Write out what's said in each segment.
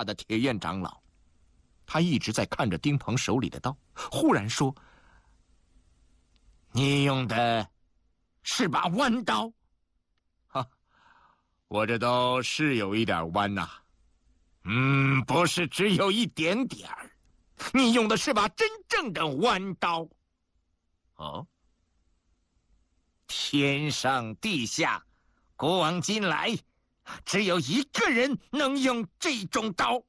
话的铁燕长老，他一直在看着丁鹏手里的刀，忽然说：“你用的是把弯刀？”“哈，我这刀是有一点弯呐。”“不是只有一点点儿，你用的是把真正的弯刀。”“哦。”“天上地下，古往今来，只有一个人能用这种刀。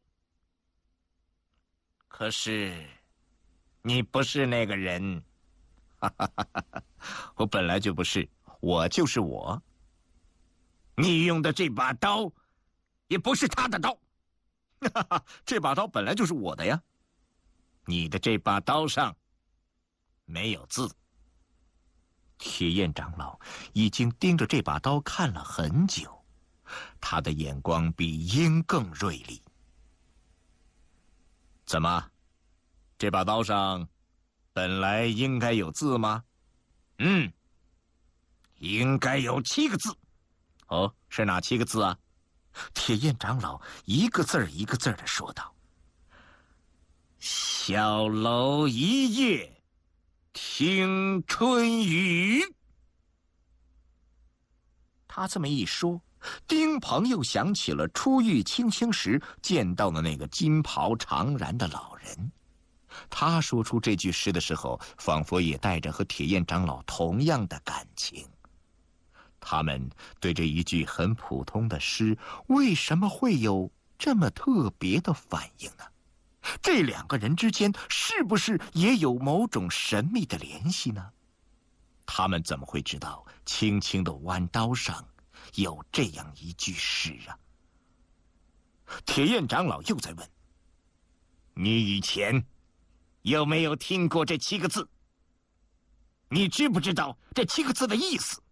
可是，你不是那个人。”“哈哈哈哈，我本来就不是，我就是我。你用的这把刀，也不是他的刀。哈哈，这把刀本来就是我的呀。你的这把刀上没有字。”铁燕长老已经盯着这把刀看了很久，他的眼光比鹰更锐利。“怎么，这把刀上本来应该有字吗？”“应该有7个字。”“哦，是哪7个字啊？”铁燕长老一个字儿一个字儿地说道：“小楼一夜听春雨。”他这么一说，丁鹏又想起了初遇青青时见到的那个金袍长髯的老人。他说出这句诗的时候，仿佛也带着和铁燕长老同样的感情。他们对这一句很普通的诗，为什么会有这么特别的反应呢？这2个人之间是不是也有某种神秘的联系呢？他们怎么会知道青青的弯刀上有这样一句诗啊？铁燕长老又在问：“你以前有没有听过这7个字？你知不知道这7个字的意思？”“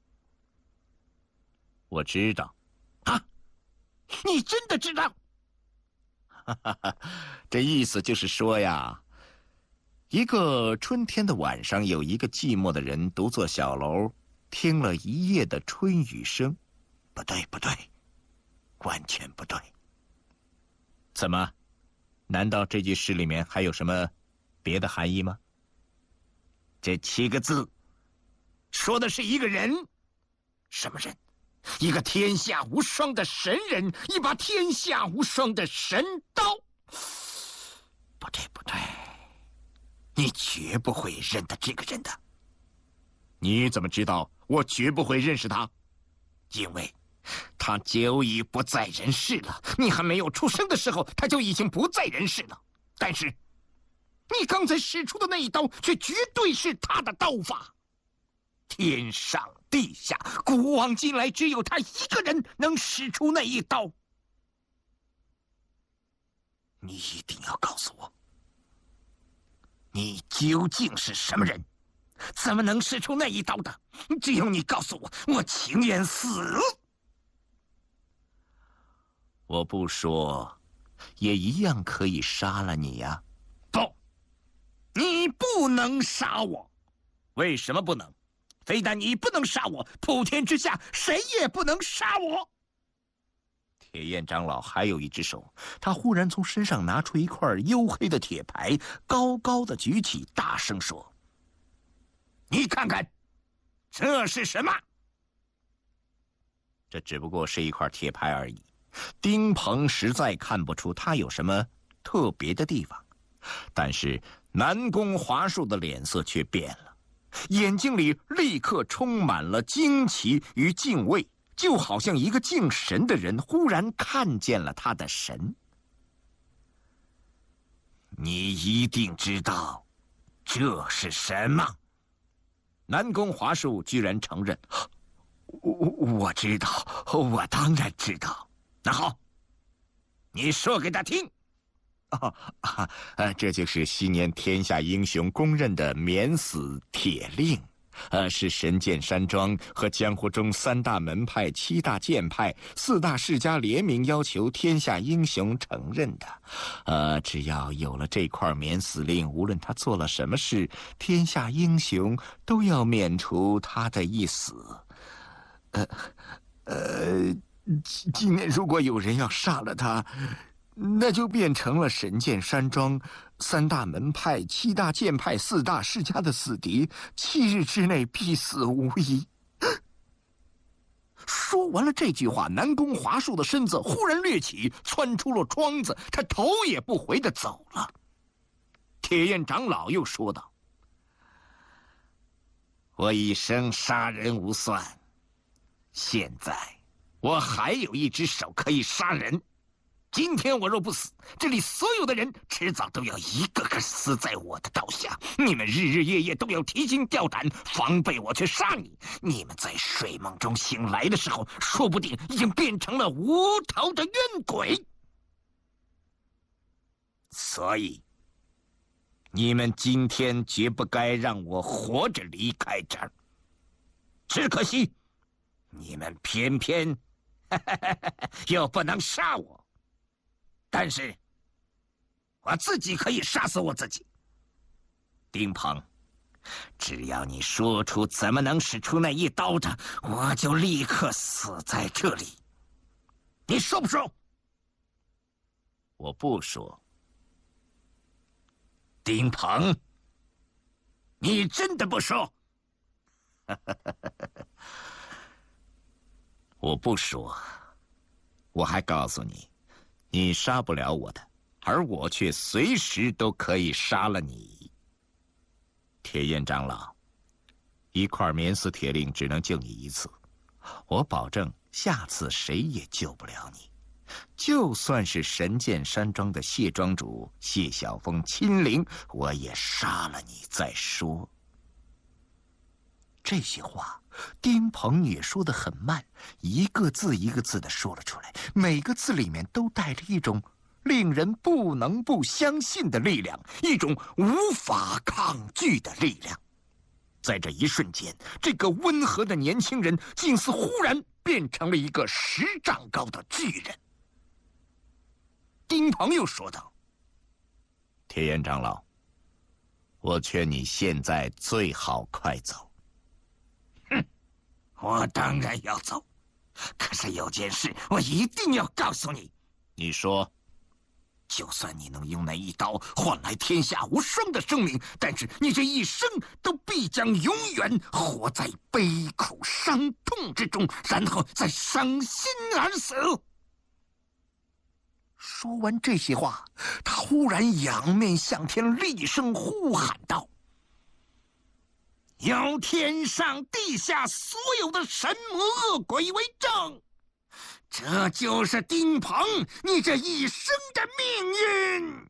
我知道。”“啊，你真的知道？”“哈哈哈，这意思就是说呀，一个春天的晚上，有一个寂寞的人独坐小楼，听了一夜的春雨声。”“不对，不对，完全不对。”“怎么？难道这句诗里面还有什么别的含义吗？”“这7个字说的是一个人。”“什么人？”“一个天下无双的神人，一把天下无双的神刀。”“不对，不对，你绝不会认得这个人的。”“你怎么知道我绝不会认识他？”“因为他久已不在人世了，你还没有出生的时候，他就已经不在人世了。但是，你刚才使出的那一刀，却绝对是他的刀法。天上地下，古往今来，只有他一个人能使出那一刀。你一定要告诉我，你究竟是什么人？怎么能使出那一刀的？只有你告诉我，我情愿死。”“我不说，也一样可以杀了你呀。”“不，你不能杀我。”“为什么不能？非但你不能杀我，普天之下谁也不能杀我。”铁燕长老还有一只手，他忽然从身上拿出一块黝黑的铁牌，高高的举起，大声说：“你看看，这是什么？”这只不过是一块铁牌而已。丁鹏实在看不出他有什么特别的地方，但是南宫华树的脸色却变了，眼睛里立刻充满了惊奇与敬畏，就好像一个敬神的人忽然看见了他的神。“你一定知道这是什么？”南宫华树居然承认：“我知道，我当然知道。”“那好，你说给他听。”“这就是昔年天下英雄公认的免死铁令，是神剑山庄和江湖中3大门派、7大剑派、4大世家联名要求天下英雄承认的。只要有了这块免死令，无论他做了什么事，天下英雄都要免除他的一死。今年如果有人要杀了他， 那就变成了神剑山庄3大门派、7大剑派、4大世家的死敌，7日之内必死无疑。说完了这句话，南宫华树的身子忽然掠起，窜出了窗子，他头也不回地走了。铁焰长老又说道：“我一生杀人无算，现在我还有一只手可以杀人。今天我若不死，这里所有的人迟早都要一个个死在我的刀下。你们日日夜夜都要提心吊胆，防备我去杀你。你们在睡梦中醒来的时候，说不定已经变成了无头的冤鬼。所以，你们今天绝不该让我活着离开这儿。只可惜，你们偏偏又不能杀我。但是，我自己可以杀死我自己。丁鹏，只要你说出怎么能使出那一刀的，我就立刻死在这里。你说不说？我不说。丁鹏，你真的不说？我不说。我还告诉你，你杀不了我的，而我却随时都可以杀了你。铁焰长老，一块棉丝铁令只能救你一次，我保证下次谁也救不了你。就算是神剑山庄的谢庄主谢晓峰亲临，我也杀了你再说。这些话，丁鹏也说得很慢，一个字一个字地说了出来，每个字里面都带着一种令人不能不相信的力量，一种无法抗拒的力量。在这一瞬间，这个温和的年轻人竟似忽然变成了一个10丈高的巨人。丁鹏又说道：“铁焰长老，我劝你现在最好快走。”我当然要走，可是有件事我一定要告诉你。你说。就算你能用那一刀换来天下无双的生命，但是你这一生都必将永远活在悲苦伤痛之中，然后再伤心而死。说完这些话，他忽然仰面向天，厉声呼喊道：“有天上地下所有的神魔恶鬼为证，这就是丁鹏你这一生的命运。”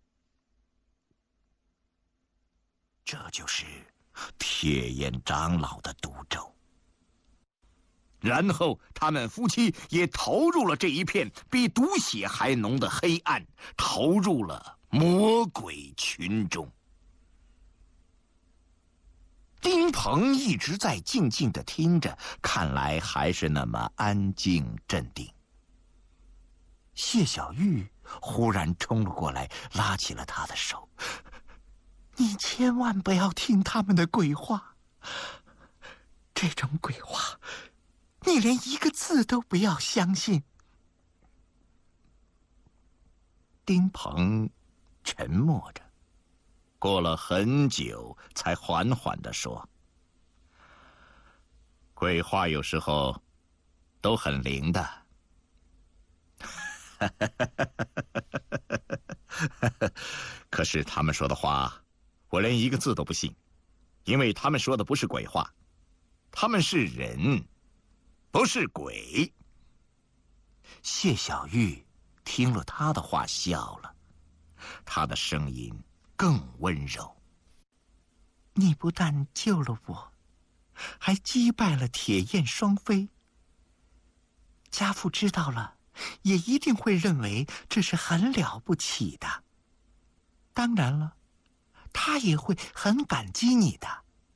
这就是铁焰长老的毒咒。然后他们夫妻也投入了这一片比毒血还浓的黑暗，投入了魔鬼群中。丁鹏一直在静静地听着，看来还是那么安静镇定。谢小玉忽然冲了过来，拉起了他的手：“你千万不要听他们的鬼话，这种鬼话，你连一个字都不要相信。”丁鹏沉默着。过了很久，才缓缓地说：“鬼话有时候都很灵的。”可是他们说的话，我连一个字都不信，因为他们说的不是鬼话，他们是人，不是鬼。谢小玉听了他的话，笑了，他的声音更温柔：“你不但救了我，还击败了铁焰双飞。家父知道了，也一定会认为这是很了不起的。当然了，他也会很感激你的。”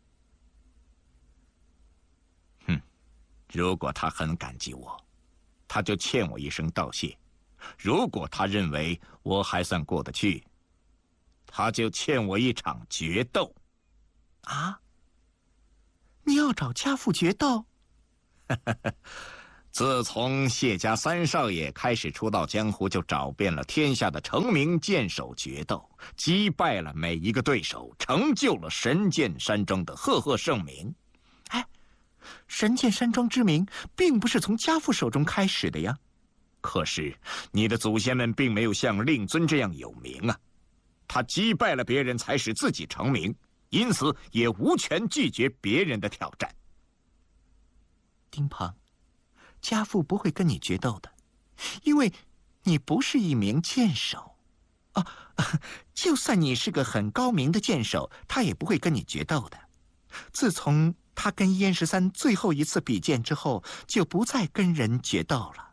哼，如果他很感激我，他就欠我一声道谢；如果他认为我还算过得去，他就欠我一场决斗。啊？你要找家父决斗？ 自从谢家三少爷开始出道江湖，就找遍了天下的成名剑手决斗，击败了每一个对手，成就了神剑山庄的赫赫盛名。哎，神剑山庄之名并不是从家父手中开始的呀。可是你的祖先们并没有像令尊这样有名啊，他击败了别人才使自己成名，因此也无权拒绝别人的挑战。丁鹏，家父不会跟你决斗的，因为你不是一名剑手。啊，就算你是个很高明的剑手，他也不会跟你决斗的。自从他跟燕十三最后一次比剑之后，就不再跟人决斗了。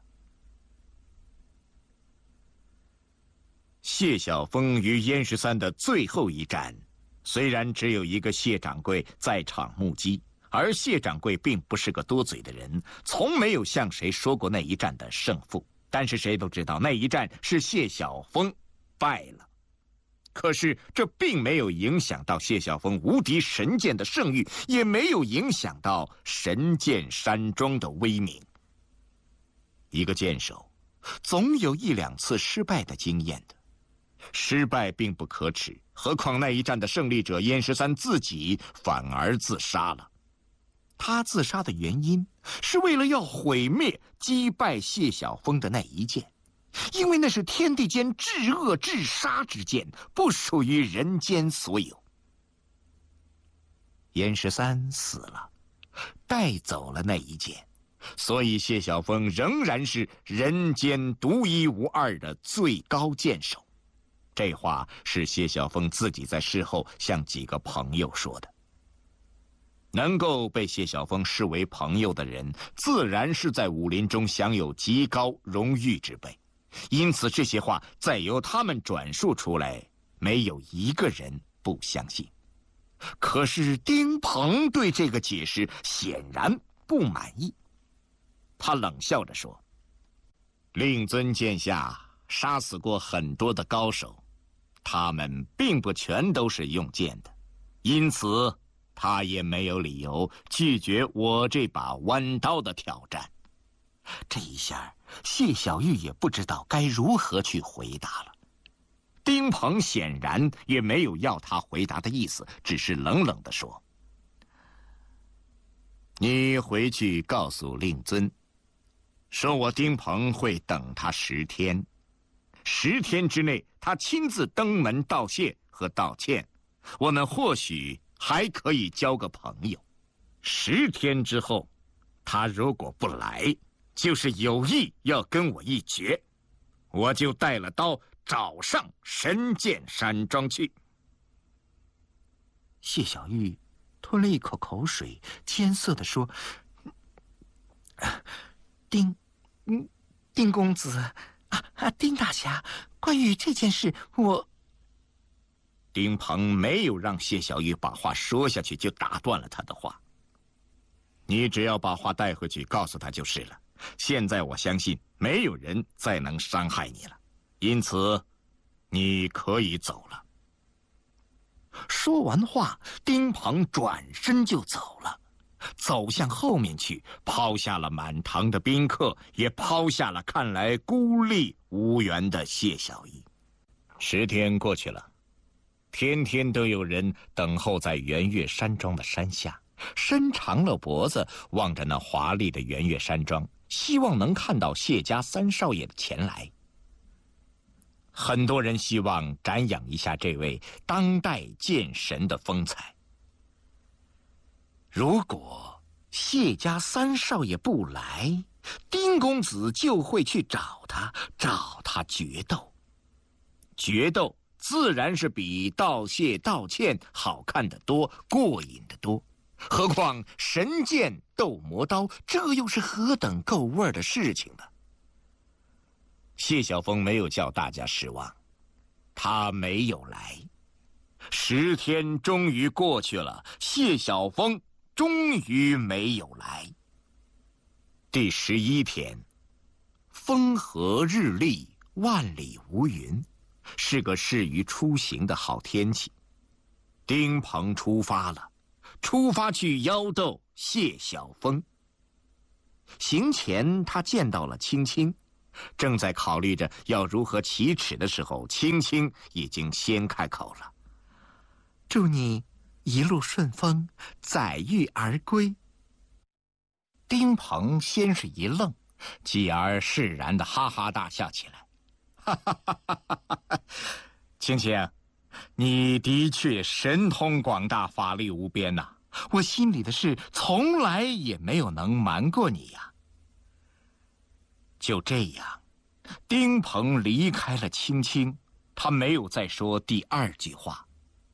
谢晓峰与燕十三的最后一战，虽然只有一个谢掌柜在场目击，而谢掌柜并不是个多嘴的人，从没有向谁说过那一战的胜负。但是谁都知道那一战是谢晓峰败了。可是这并没有影响到谢晓峰无敌神剑的声誉，也没有影响到神剑山庄的威名。一个剑手总有一两次失败的经验的，失败并不可耻，何况那一战的胜利者燕十三自己反而自杀了。他自杀的原因是为了要毁灭击败谢晓峰的那一剑，因为那是天地间至恶至杀之剑，不属于人间所有。燕十三死了，带走了那一剑，所以谢晓峰仍然是人间独一无二的最高剑手。这话是谢晓峰自己在事后向几个朋友说的。能够被谢晓峰视为朋友的人，自然是在武林中享有极高荣誉之辈，因此这些话再由他们转述出来，没有一个人不相信。可是丁鹏对这个解释显然不满意，他冷笑着说：“令尊剑下杀死过很多的高手，他们并不全都是用剑的，因此他也没有理由拒绝我这把弯刀的挑战。”这一下，谢小玉也不知道该如何去回答了。丁鹏显然也没有要他回答的意思，只是冷冷地说：“你回去告诉令尊，说我丁鹏会等他10天，10天之内他亲自登门道谢和道歉，我们或许还可以交个朋友。10天之后，他如果不来，就是有意要跟我一决，我就带了刀找上神剑山庄去。”谢小玉吞了一口口水，艰涩地说：“丁公子，丁大侠，关于这件事，我……”丁鹏没有让谢小玉把话说下去，就打断了他的话：“你只要把话带回去告诉他就是了。现在我相信没有人再能伤害你了，因此你可以走了。”说完话，丁鹏转身就走了，走向后面去，抛下了满堂的宾客，也抛下了看来孤立无援的谢小玉。10天过去了，天天都有人等候在圆月山庄的山下，伸长了脖子望着那华丽的圆月山庄，希望能看到谢家三少爷的前来。很多人希望瞻仰一下这位当代剑神的风采。如果谢家三少爷不来，丁公子就会去找他决斗。决斗自然是比道谢道歉好看得多，过瘾得多。何况神剑斗魔刀，这又是何等够味儿的事情呢？谢晓峰没有叫大家失望，他没有来。10天终于过去了，谢晓峰终于没有来。第11天，风和日丽，万里无云，是个适于出行的好天气。丁鹏出发了，出发去邀斗谢晓峰。 行前，他见到了青青，正在考虑着要如何启齿的时候，青青已经先开口了：“祝你一路顺风，载誉而归。”丁鹏先是一愣，继而释然地哈哈大笑起来：“哈哈哈哈哈哈！青青，你的确神通广大，法力无边呐！我心里的事从来也没有能瞒过你呀。”就这样，丁鹏离开了青青，他没有再说第二句话。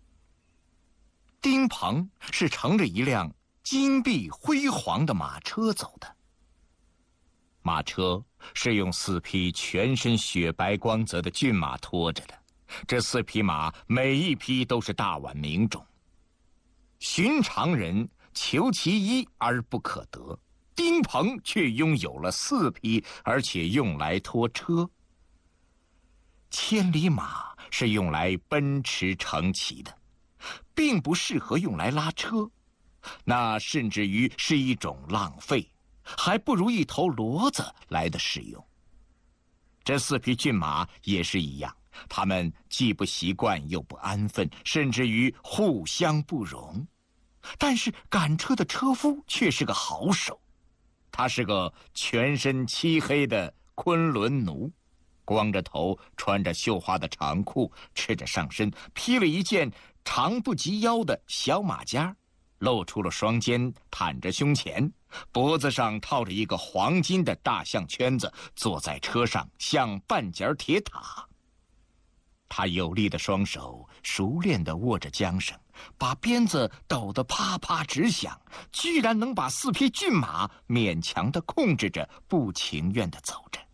丁鹏是乘着一辆金碧辉煌的马车走的。马车是用4匹全身雪白光泽的骏马拖着的，这4匹马每一匹都是大宛名种，寻常人求其一而不可得，丁鹏却拥有了4匹，而且用来拖车。千里马是用来奔驰乘骑的，并不适合用来拉车，那甚至于是一种浪费，还不如一头骡子来的实用。这4匹骏马也是一样，它们既不习惯又不安分，甚至于互相不容。但是赶车的车夫却是个好手，他是个全身漆黑的昆仑奴，光着头，穿着绣花的长裤，赤着上身，披了一件长不及腰的小马甲，露出了双肩，袒着胸前，脖子上套着一个黄金的大项圈子，坐在车上像半截铁塔。他有力的双手熟练地握着缰绳，把鞭子抖得啪啪直响，居然能把4匹骏马勉强地控制着，不情愿地走着。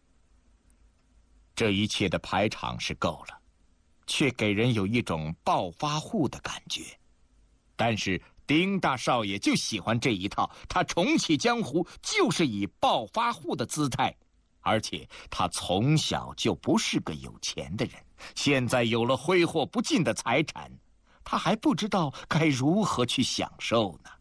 这一切的排场是够了，却给人有一种暴发户的感觉。但是丁大少爷就喜欢这一套，他重启江湖就是以暴发户的姿态，而且他从小就不是个有钱的人，现在有了挥霍不尽的财产，他还不知道该如何去享受呢。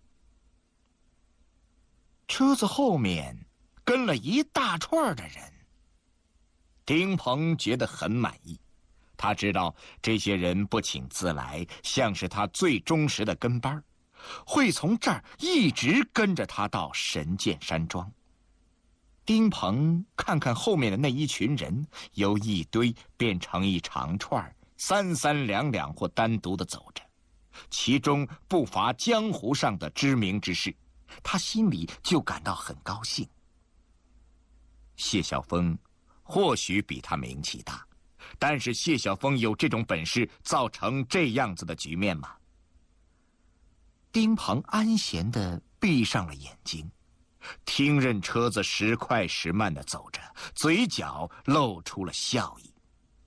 车子后面跟了一大串的人，丁鹏觉得很满意。他知道这些人不请自来，像是他最忠实的跟班，会从这儿一直跟着他到神剑山庄。丁鹏看看后面的那一群人，由一堆变成一长串，三三两两或单独的走着，其中不乏江湖上的知名之士，他心里就感到很高兴。谢晓峰或许比他名气大，但是谢晓峰有这种本事造成这样子的局面吗？丁鹏安闲地闭上了眼睛，听任车子时快时慢地走着，嘴角露出了笑意。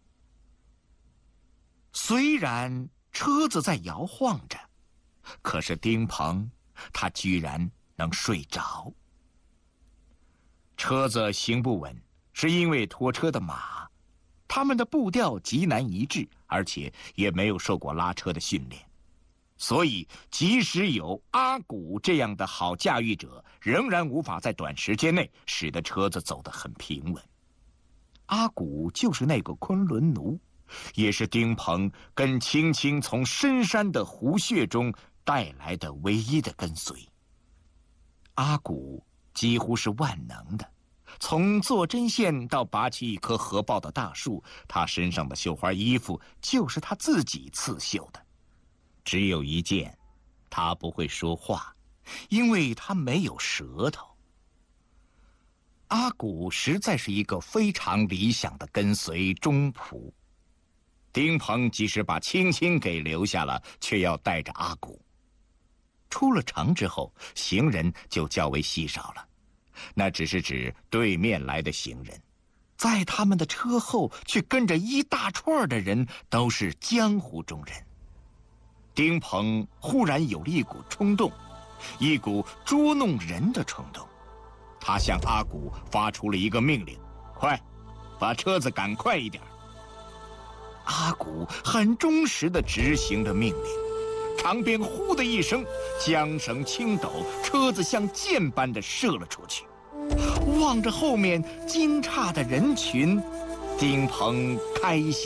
虽然车子在摇晃着，可是丁鹏他居然能睡着。车子行不稳，是因为拖车的马，他们的步调极难一致，而且也没有受过拉车的训练，所以即使有阿古这样的好驾驭者，仍然无法在短时间内使得车子走得很平稳。阿古就是那个昆仑奴，也是丁鹏跟青青从深山的狐穴中带来的唯一的跟随。阿古几乎是万能的，从做针线到拔起一棵合抱的大树，他身上的绣花衣服就是他自己刺绣的。只有一件，他不会说话，因为他没有舌头。阿古实在是一个非常理想的跟随忠仆。丁鹏即使把青青给留下了，却要带着阿古。出了城之后，行人就较为稀少了，那只是指对面来的行人，在他们的车后却跟着一大串的人，都是江湖中人。丁鹏忽然有了一股冲动，一股捉弄人的冲动。他向阿古发出了一个命令：快，把车子赶快一点。阿古很忠实地执行着命令， 场边呼的一声，缰绳轻抖，车子像箭般的射了出去。望着后面惊诧的人群，丁鹏开心